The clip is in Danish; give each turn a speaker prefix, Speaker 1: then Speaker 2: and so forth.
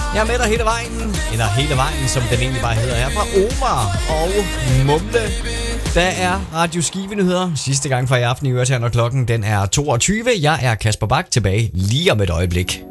Speaker 1: Jeg er med dig hele vejen, eller hele vejen, som den egentlig bare hedder, her fra Omar og Mumle. Der er Radio Skive Nyheder. Sidste gang for i aften i øretæren, og klokken den er 22. Jeg er Kasper Bak, tilbage lige om et øjeblik.